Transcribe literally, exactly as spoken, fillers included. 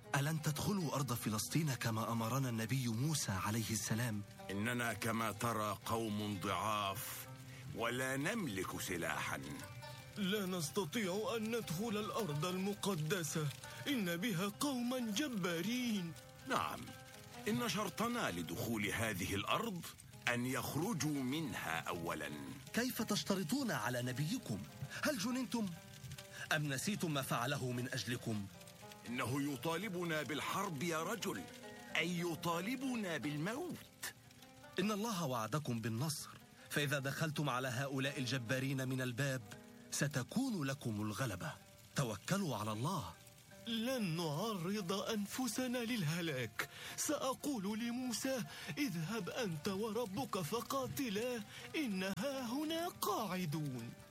ألن تدخلوا أرض فلسطين كما أمرنا النبي موسى عليه السلام؟ إننا كما ترى قوم ضعاف ولا نملك سلاحا. لا نستطيع أن ندخل الأرض المقدسة، إن بها قوما جبارين. نعم، إن شرطنا لدخول هذه الأرض أن يخرجوا منها أولا. كيف تشترطون على نبيكم؟ هل جننتم؟ أم نسيتم ما فعله من أجلكم؟ إنه يطالبنا بالحرب يا رجل، أي يطالبنا بالموت. إن الله وعدكم بالنصر، فإذا دخلتم على هؤلاء الجبارين من الباب ستكون لكم الغلبة. توكلوا على الله. لن نعرض أنفسنا للهلاك. سأقول لموسى: اذهب أنت وربك فقاتلا، إنها هنا قاعدون.